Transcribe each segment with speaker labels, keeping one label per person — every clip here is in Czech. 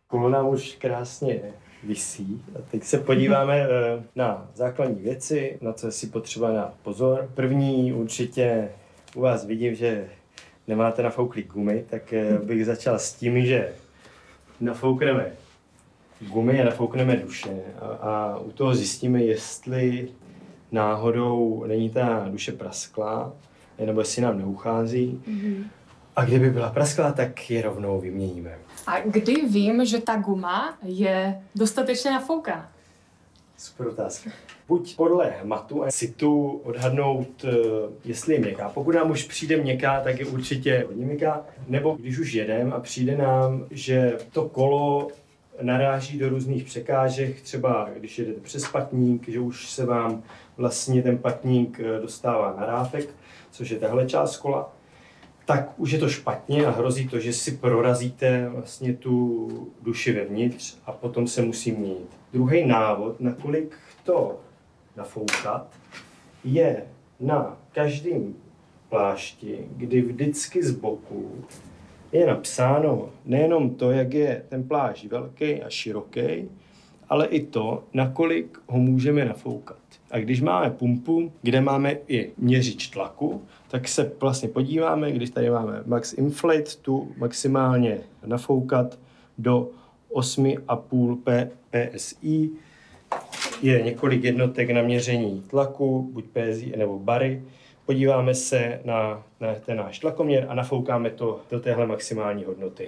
Speaker 1: Kolo nám už krásně visí. A teď se podíváme na základní věci, na co si potřeba dát pozor. První určitě u vás vidím, že nemáte nafouklý gumy, tak bych začal s tím, že nafoukneme gumy a nafoukneme duše a u toho zjistíme, jestli náhodou není ta duše prasklá, nebo jestli nám neuchází. A kdyby byla prasklá, tak je rovnou vyměníme.
Speaker 2: A kdy vím, že ta guma je dostatečně nafoukaná?
Speaker 1: Super otázka. Buď podle hmatu a citu odhadnout, jestli je měkká. Pokud nám už přijde měkká, tak je určitě hodně měkká. Nebo když už jedeme a přijde nám, že to kolo naráží do různých překážek, třeba když jedete přes patník, že už se vám vlastně ten patník dostává na ráfek, což je tahle část kola, tak už je to špatně a hrozí to, že si prorazíte vlastně tu duši vevnitř a potom se musí měnit. Druhý návod, nakolik to nafoukat, je na každém plášti, kdy vždycky z boku je napsáno nejenom to, jak je ten plášť velký a široký, ale i to, nakolik ho můžeme nafoukat. A když máme pumpu, kde máme i měřič tlaku, tak se vlastně podíváme, když tady máme max inflate, tu maximálně nafoukat do 8,5 psi. Je několik jednotek na měření tlaku, buď psi nebo bary. Podíváme se na ten náš tlakoměr a nafoukáme to do téhle maximální hodnoty.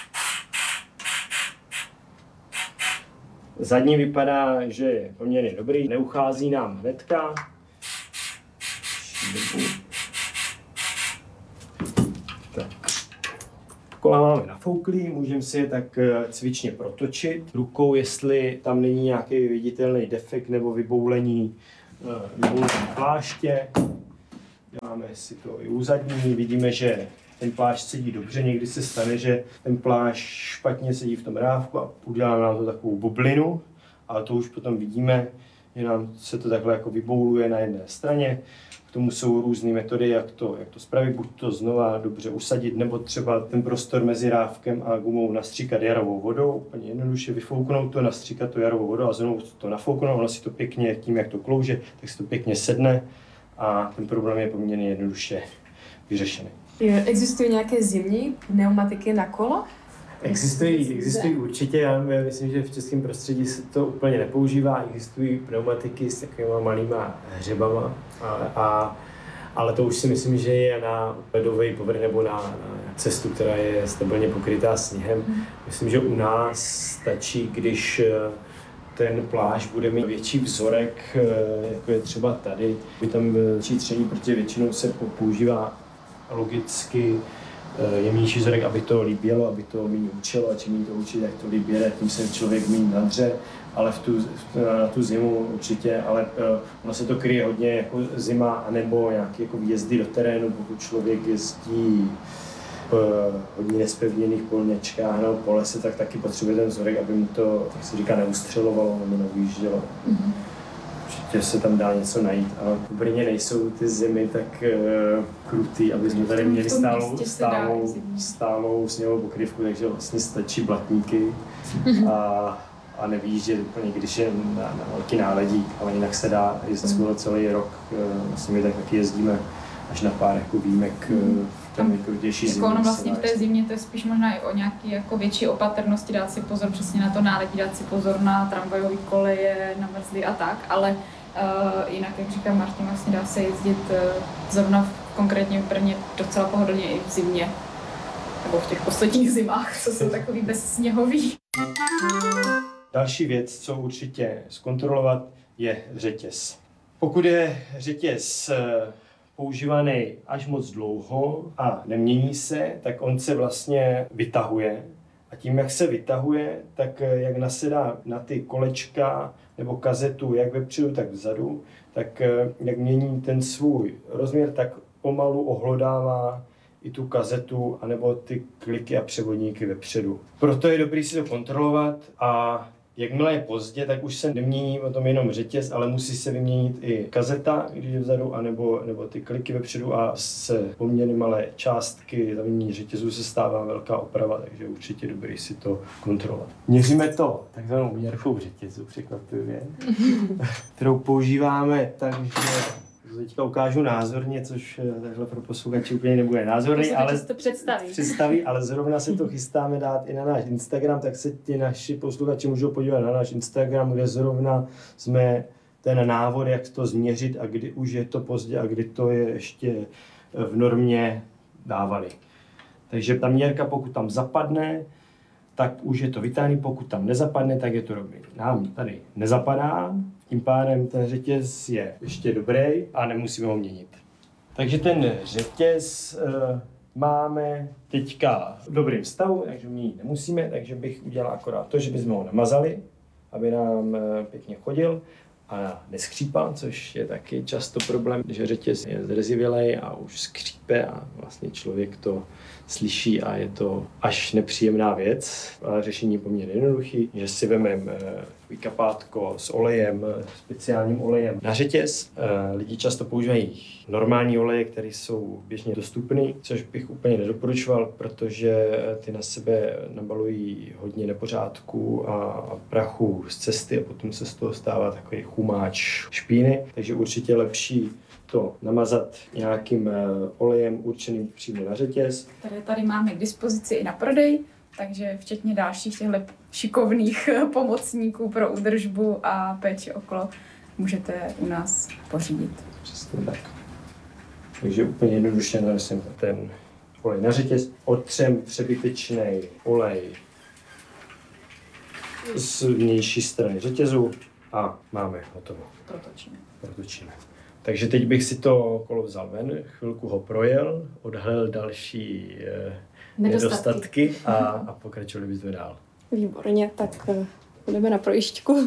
Speaker 1: Zadní vypadá, že je poměrně dobrý, neuchází nám hnedka. Tak. Kola máme nafouklý, můžeme si je tak cvičně protočit rukou, jestli tam není nějaký viditelný defekt nebo vyboulení pláště. Děláme si to i u zadní, vidíme, že ten plášť sedí dobře, někdy se stane, že ten plášť špatně sedí v tom rávku a udělá nám to takovou bublinu, ale to už potom vidíme, že nám se to takhle jako vybouluje na jedné straně. K tomu jsou různé metody, jak to spravit, buď to znova dobře usadit, nebo třeba ten prostor mezi rávkem a gumou nastříkat jarovou vodou, úplně jednoduše vyfouknout to, nastříkat to jarovou vodou a znovu to nafouknout, ono si to pěkně, tím jak to klouže, tak si to pěkně sedne a ten problém je poměrně jednoduše vyřešený.
Speaker 2: Existují nějaké zimní pneumatiky na kolo?
Speaker 1: Existují určitě, já myslím, že v českém prostředí se to úplně nepoužívá. Existují pneumatiky s takovými malýma hřebama, ale to už si myslím, že je na ledový povrch nebo na cestu, která je stabilně pokrytá sněhem. Myslím, že u nás stačí, když ten plášť bude mít větší vzorek, jako je třeba tady. By tam větší tření, protože většinou se používá logicky jemnější vzorek, aby to líbělo, aby to méně hučelo a čím méně to hučí, tak to líběle, tím se člověk méně nadře, ale na tu zimu určitě, ale ono se to kryje hodně jako zima, anebo nějaké jako výjezdy do terénu, pokud člověk jezdí hodně nespevněných polněčkách nebo po lese, tak taky potřebuje ten vzorek, aby mu to, tak se říká, neustřelovalo nebo neujíždělo. Určitě se tam dá něco najít, ale v Brně nejsou ty zimy tak krutý, aby jsme tady měli stálou sněhovou pokrývku, takže vlastně stačí blatníky a nevyjíždět úplně, když je na velký náledík, ale jinak se dá jezdit skoro celý rok. Vlastně my tak taky jezdíme až na pár jako výjimek v té nejkrutější zimě.
Speaker 3: Ono vlastně v té zimě to je spíš možná i o nějaký jako větší opatrnosti, dát si pozor přesně na to náledí, dát si pozor na tramvajové koleje, na mrzly a tak, ale jinak, jak říká Martin, vlastně dá se jezdit zrovna konkrétně v Brně docela pohodlně i v zimě, nebo v těch posledních zimách, co jsou takový bezsněhový.
Speaker 1: Další věc, co určitě zkontrolovat, je řetěz. Pokud je řetěz používaný až moc dlouho a nemění se, tak on se vlastně vytahuje. A tím, jak se vytahuje, tak jak nasedá na ty kolečka nebo kazetu, jak vepředu, tak vzadu, tak jak mění ten svůj rozměr, tak pomalu ohlodává i tu kazetu, anebo ty kliky a převodníky vepředu. Proto je dobré si to kontrolovat a Jakmile je pozdě, tak už se nemění o tom jenom řetěz, ale musí se vyměnit i kazeta, když je vzadu, nebo ty kliky vepředu a se poměrně malé částky zaměnění řetězu se stává velká oprava, takže určitě dobrý si to kontrolovat. Měříme to takzvanou měrkou řetězu, překvapivě, kterou používáme, takže teďka ukážu názorně, což takhle pro posluchače úplně nebude názorný, ale
Speaker 2: to
Speaker 1: představí, ale zrovna se to chystáme dát i na náš Instagram, tak se ti naši posluchači můžou podívat na náš Instagram, kde zrovna jsme ten návod, jak to změřit a kdy už je to pozdě a kdy to je ještě v normě dávali. Takže ta měrka, pokud tam zapadne, tak už je to vitální, pokud tam nezapadne, tak je to dobrý. Nám tady nezapadá, tím pádem ten řetěz je ještě dobrý a nemusíme ho měnit. Takže ten řetěz máme teďka v dobrém stavu, takže měnit nemusíme, takže bych udělal akorát to, že bychom ho namazali, aby nám pěkně chodil a neskřípal, což je taky často problém, že řetěz je zrezivělej a už skřípe a vlastně člověk to slyší a je to až nepříjemná věc. A řešení je poměrně jednoduchý, že si vememe kapátko s olejem, speciálním olejem na řetěz. Lidi často používají normální oleje, které jsou běžně dostupné, což bych úplně nedoporučoval, protože ty na sebe nabalují hodně nepořádků a prachu z cesty a potom se z toho stává takový chumáč špíny, takže určitě lepší to namazat nějakým olejem určeným přímo na řetěz.
Speaker 3: Tady máme k dispozici i na prodej, takže včetně dalších těchto šikovných pomocníků pro údržbu a péči okolo můžete u nás pořídit.
Speaker 1: Přesně tak. Takže úplně jednoduše nanesem ten olej na řetěz, otřem přebytečný olej z vnější strany řetězu a máme hotovo. Protočíme. Takže teď bych si to kolo vzal ven, chvilku ho projel, odhalil další nedostatky a pokračovali bychom dál.
Speaker 4: Výborně, tak půjdeme na projížďku.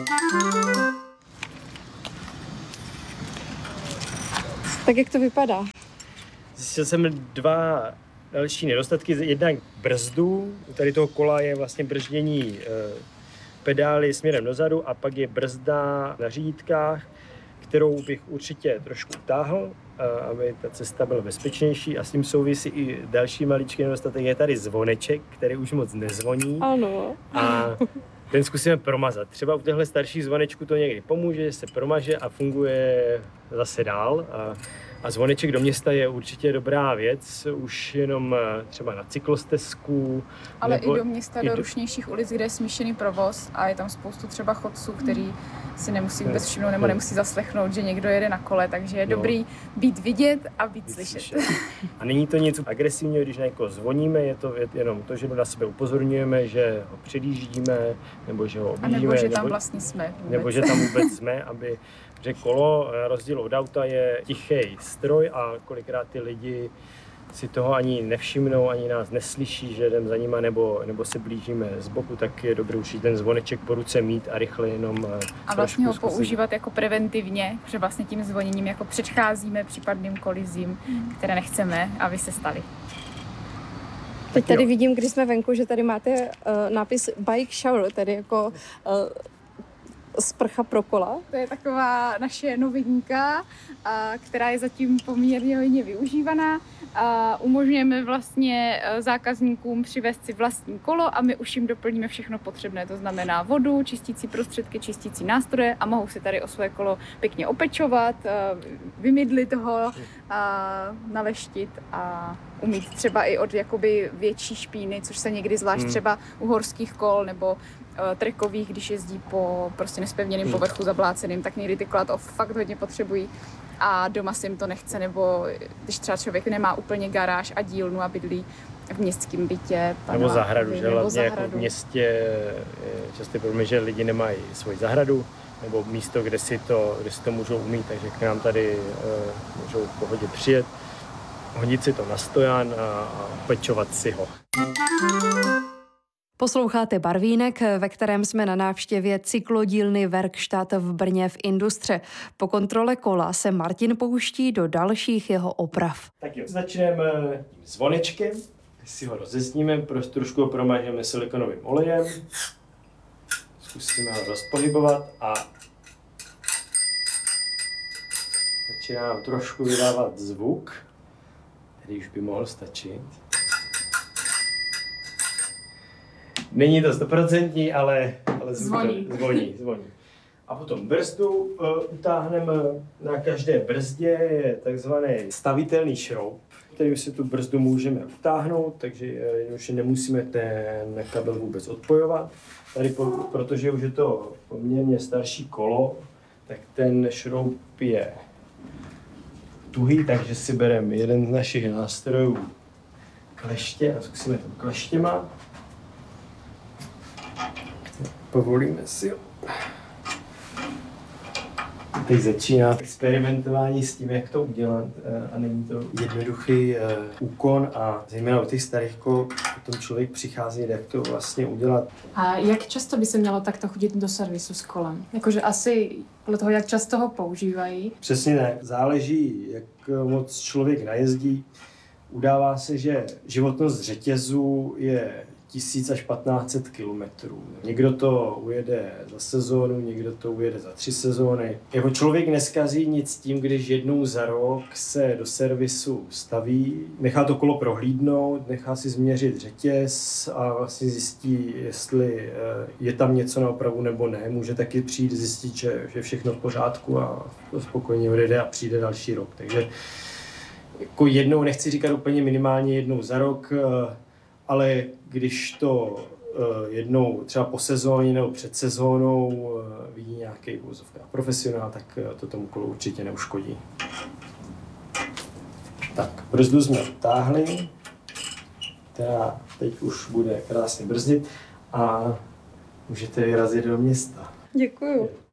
Speaker 4: Tak jak to vypadá?
Speaker 1: Zjistil jsem 2 další nedostatky. Jednak brzdu, u tady toho kola je vlastně brzdění pedály směrem dozadu a pak je brzda na řídítkách, kterou bych určitě trošku utáhl, aby ta cesta byla bezpečnější a s tím souvisí i další maličký nedostatek. Je tady zvoneček, který už moc nezvoní.
Speaker 4: Ano.
Speaker 1: A ten zkusíme promazat. Třeba u těchto starších zvonečků to někdy pomůže, že se promaže a funguje zase dál. A zvoneček do města je určitě dobrá věc, už jenom třeba na cyklostezku.
Speaker 3: Ale i do města, do rušnějších ulic, kde je smíšený provoz a je tam spoustu třeba chodců, který si nemusí vůbec všimnout nebo nemusí zaslechnout, že někdo jede na kole, takže je dobrý být vidět a být slyšet.
Speaker 1: A není to nic agresivního, když na někoho zvoníme, je to jenom to, že na sebe upozorňujeme, že ho předjíždíme, nebo že ho objíždíme.
Speaker 3: A nebo že tam vlastně jsme vůbec.
Speaker 1: Nebo že tam vůbec jsme, že kolo, na rozdíl od auta, je tichý stroj a kolikrát ty lidi si toho ani nevšimnou, ani nás neslyší, že jdem za nima, nebo se blížíme z boku, tak je dobré už ten zvoneček po ruce mít a rychle jenom
Speaker 3: a vlastně ho používat jako preventivně, že vlastně tím zvoněním jako předcházíme případným kolizím, které nechceme, aby se staly.
Speaker 4: Teď tady vidím, když jsme venku, že tady máte nápis bike shower, tedy jako sprcha pro kola.
Speaker 3: To je taková naše novinka, která je zatím poměrně hodně využívaná. Umožňujeme vlastně zákazníkům přivést si vlastní kolo a my už jim doplníme všechno potřebné. To znamená vodu, čistící prostředky, čistící nástroje a mohou si tady o své kolo pěkně opečovat, vymydlit ho, naleštit a umýt třeba i od jakoby větší špíny, což se někdy zvlášť třeba u horských kol nebo trekových, když jezdí po prostě nespevněným povrchu zabláceným, tak někdy ty kola to fakt hodně potřebují a doma si jim to nechce, nebo když třeba člověk nemá úplně garáž a dílnu a bydlí v městském bytě.
Speaker 1: Nebo zahradu, že hlavně jako v městě je často problém, že lidi nemají svoji zahradu, nebo místo, kde si to můžou umít, takže k nám tady můžou v pohodě přijet, hodit si to na stojan a pečovat si ho.
Speaker 4: Posloucháte Barvínek, ve kterém jsme na návštěvě cyklodílny Werkstatt v Brně v Industře. Po kontrole kola se Martin pouští do dalších jeho oprav.
Speaker 1: Tak jo, začneme tím zvonečkem, si ho rozezníme, trošku ho promážeme silikonovým olejem. Zkusíme ho rozpohybovat a začíná nám trošku vydávat zvuk, který už by mohl stačit. Není to 100%, ale zvoní. A potom brzdu utáhneme, na každé brzdě je takzvaný stavitelný šroub, kterým si tu brzdu můžeme utáhnout, takže už nemusíme ten kabel vůbec odpojovat. Tady, protože už je to poměrně starší kolo, tak ten šroub je tuhý, takže si bereme jeden z našich nástrojů kleště a zkusíme to kleštěma. Povolíme si ho. Teď začíná experimentování s tím, jak to udělat a není to jednoduchý úkon a zejména u těch starých kol potom člověk přichází, jak to vlastně udělat.
Speaker 2: A jak často by se mělo takto chodit do servisu s kolem? Jakože asi podle toho, jak často ho používají?
Speaker 1: Přesně ne. Záleží, jak moc člověk najezdí. Udává se, že životnost řetězu je 1000 až 1500 kilometrů. Někdo to ujede za sezónu, někdo to ujede za 3 sezóny. Jeho člověk neskazí nic tím, když jednou za rok se do servisu staví, nechá to kolo prohlídnout, nechá si změřit řetěz a vlastně zjistí, jestli je tam něco na opravu nebo ne. Může taky přijít zjistit, že je všechno v pořádku a spokojně odjede a přijde další rok. Takže jako jednou, nechci říkat úplně minimálně jednou za rok, ale když to jednou třeba po sezóně nebo před sezónou vidí nějaký profesionál, tak to tomu kolu určitě neuškodí. Tak, brzdu jsme utáhli, která teď už bude krásně brzdit a můžete vyrazit do města.
Speaker 5: Děkuju.